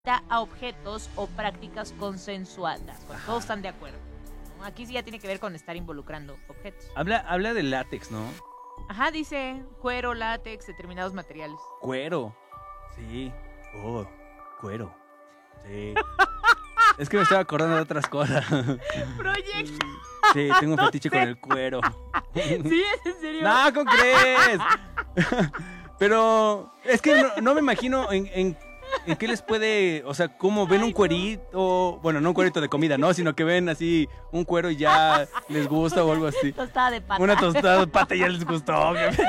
a objetos o prácticas consensuadas. Pues, todos están de acuerdo, ¿no? Aquí sí ya tiene que ver con estar involucrando objetos. Habla de látex, ¿no? Ajá, dice cuero, látex, determinados materiales. Cuero. Sí. Oh, cuero. Sí. Es que me estaba acordando de otras cosas. Proyecto. Sí, tengo un fetiche con el cuero. ¿Sí? ¿Es en serio? No, ¿cómo crees? Pero es que no me imagino en qué les puede, o sea, cómo ven un cuerito, bueno, no un cuerito de comida, ¿no? Sino que ven así un cuero y ya les gusta o algo así. Tostada de pata. Una tostada de pata ya les gustó, obviamente.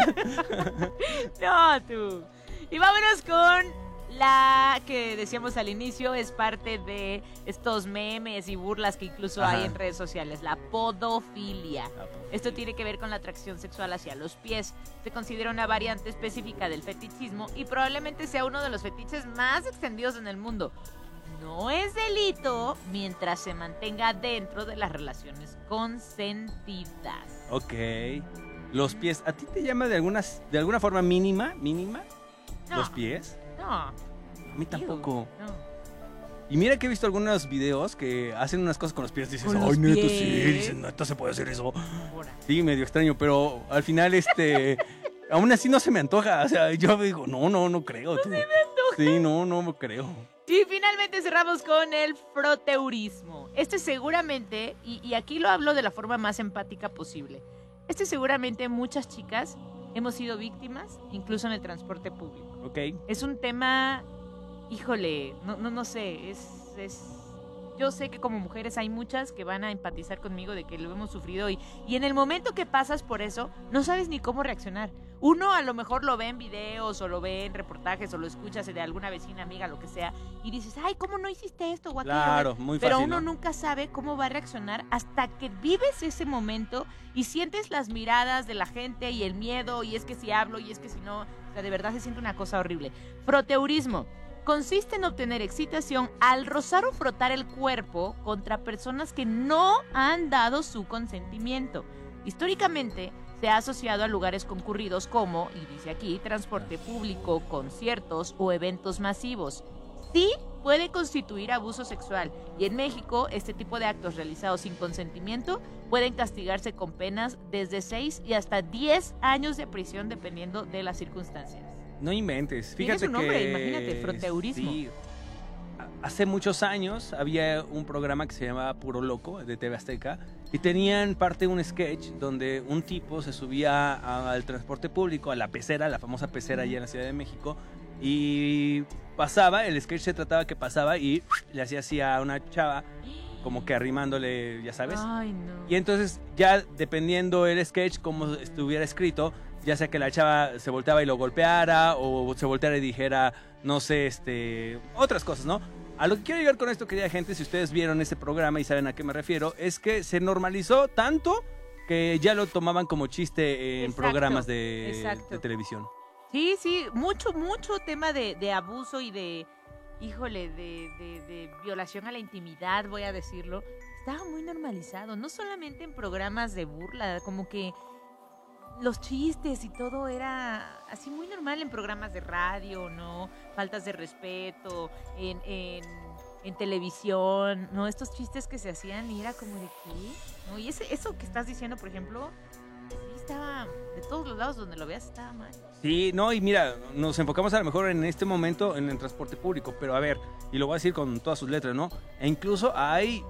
No, tú. Y vámonos con la que decíamos al inicio, es parte de estos memes y burlas que incluso hay en redes sociales, la podofilia. Esto tiene que ver con la atracción sexual hacia los pies. Se considera una variante específica del fetichismo y probablemente sea uno de los fetiches más extendidos en el mundo. No es delito mientras se mantenga dentro de las relaciones consentidas. Ok. Los pies, ¿a ti te llama de alguna forma mínima? No. ¿Los pies? No. A mí tampoco. No. Y mira que he visto algunos videos que hacen unas cosas con los pies. Dices, ¿Con los ay, neta, pies? sí. Dices, neta, se puede hacer eso. Ahora. Sí, medio extraño, pero al final, aún así no se me antoja. O sea, yo digo, no creo. No se me antoja. Sí, no creo. Y finalmente cerramos con el froteurismo. Este seguramente, y aquí lo hablo de la forma más empática posible, seguramente muchas chicas hemos sido víctimas, incluso en el transporte público. Ok. Es un tema, híjole, no sé, yo sé que como mujeres hay muchas que van a empatizar conmigo de que lo hemos sufrido y en el momento que pasas por eso, no sabes ni cómo reaccionar. Uno a lo mejor lo ve en videos o lo ve en reportajes o lo escuchas de alguna vecina, amiga, lo que sea, y dices, ay, ¿cómo no hiciste esto o aquello? Claro, muy fácil. Pero uno ¿no? nunca sabe cómo va a reaccionar hasta que vives ese momento y sientes las miradas de la gente y el miedo, y es que si hablo, y es que si no, o sea, de verdad se siente una cosa horrible. Froteurismo consiste en obtener excitación al rozar o frotar el cuerpo contra personas que no han dado su consentimiento. Históricamente se ha asociado a lugares concurridos como, y dice aquí, transporte público, conciertos o eventos masivos. Sí puede constituir abuso sexual, y en México este tipo de actos realizados sin consentimiento pueden castigarse con penas desde 6 y hasta 10 años de prisión dependiendo de las circunstancias. No inventes. Tiene Fíjate su nombre, que imagínate, froteurismo. Sí. Hace muchos años había un programa que se llamaba Puro Loco de TV Azteca y tenían parte de un sketch donde un tipo se subía al transporte público, a la pecera, la famosa pecera allá en la Ciudad de México, y pasaba, el sketch se trataba que pasaba y le hacía así a una chava, como que arrimándole, ya sabes. Ay, no. Y entonces ya dependiendo el sketch, como estuviera escrito, ya sea que la chava se volteaba y lo golpeara o se volteara y dijera, no sé, otras cosas, ¿no? A lo que quiero llegar con esto, querida gente, si ustedes vieron ese programa y saben a qué me refiero, es que se normalizó tanto que ya lo tomaban como chiste en programas de televisión. Sí, mucho tema de abuso y de, híjole, de violación a la intimidad, voy a decirlo. Estaba muy normalizado, no solamente en programas de burla, como que los chistes y todo era así muy normal en programas de radio, ¿no? Faltas de respeto, en televisión, ¿no? Estos chistes que se hacían y era como de ¿qué? ¿No? Y eso que estás diciendo, por ejemplo, sí estaba, de todos los lados donde lo veas estaba mal. Sí, no, y mira, nos enfocamos a lo mejor en este momento en el transporte público, pero a ver, y lo voy a decir con todas sus letras, ¿no? E incluso hay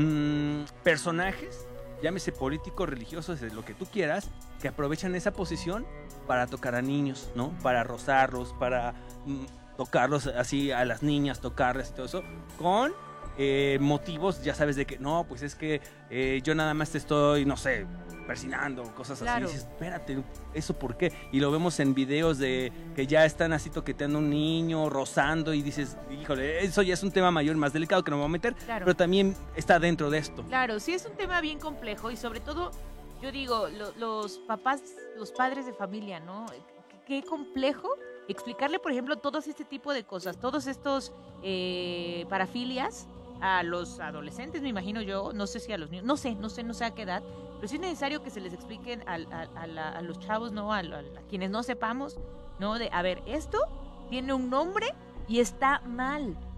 personajes, llámese políticos, religiosos, lo que tú quieras, que aprovechan esa posición para tocar a niños, ¿no? Para rozarlos, para tocarlos así a las niñas, tocarles y todo eso, con motivos, ya sabes, de que no, pues es que yo nada más te estoy, no sé, persinando, cosas Claro. así. Y dices, espérate, ¿eso por qué? Y lo vemos en videos de que ya están así toqueteando a un niño, rozando, y dices, híjole, eso ya es un tema mayor, más delicado que no me voy a meter, Claro. pero también está dentro de esto. Claro, sí es un tema bien complejo y sobre todo, yo digo, los papás, los padres de familia, ¿no? Qué complejo explicarle, por ejemplo, todo este tipo de cosas, todos estos parafilias a los adolescentes, me imagino yo, no sé si a los niños, no sé a qué edad, pero sí es necesario que se les expliquen a los chavos, ¿no? A quienes no sepamos, ¿no? De, a ver, esto tiene un nombre y está mal.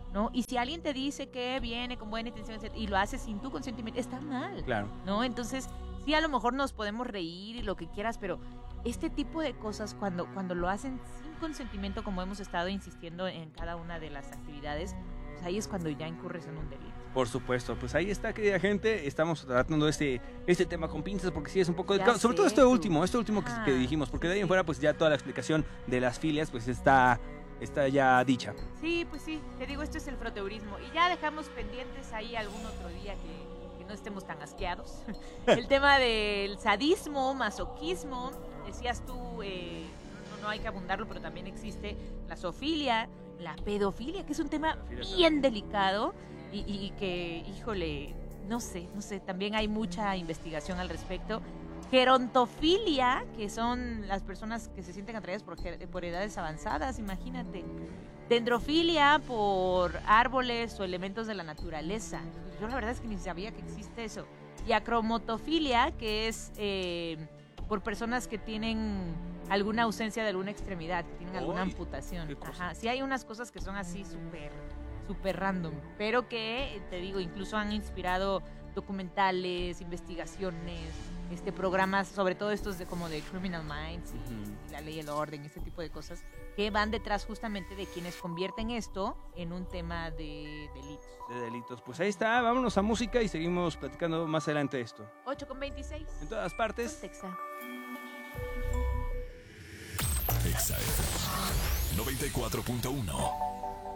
¿no? Y si alguien te dice que viene con buena intención y lo hace sin tu consentimiento, está mal, Claro. ¿no? Entonces, sí, a lo mejor nos podemos reír y lo que quieras, pero este tipo de cosas, cuando lo hacen sin consentimiento, como hemos estado insistiendo en cada una de las actividades, pues ahí es cuando ya incurres en un delito. Por supuesto, pues ahí está, querida gente. Estamos tratando este tema con pinzas porque sí es un poco Ya delicado. Sobre sé, todo esto último Ah, que dijimos, porque de ahí en sí. fuera pues ya toda la explicación de las filias pues está ya dicha. Sí, pues sí, te digo, esto es el froteurismo. Y ya dejamos pendientes ahí algún otro día que no estemos tan asqueados. El tema del sadismo, masoquismo, decías tú, no hay que abundarlo, pero también existe la zoofilia, la pedofilia, que es un tema bien delicado y que, híjole, no sé, también hay mucha investigación al respecto. Gerontofilia, que son las personas que se sienten atraídas por edades avanzadas, imagínate. Dendrofilia por árboles o elementos de la naturaleza. Yo la verdad es que ni sabía que existe eso. Y acromotofilia, que es por personas que tienen alguna ausencia de alguna extremidad, que tienen alguna ¡Ay! amputación. ¿Qué cosa? Ajá, sí hay unas cosas que son así súper random, pero que, te digo, incluso han inspirado documentales, investigaciones, programas, sobre todo estos como de Criminal Minds y La Ley y el Orden, ese tipo de cosas, que van detrás justamente de quienes convierten esto en un tema de delitos. De delitos. Pues ahí está, vámonos a música y seguimos platicando más adelante de esto. 8:26. En todas partes. Texa. Exa FM 94.1.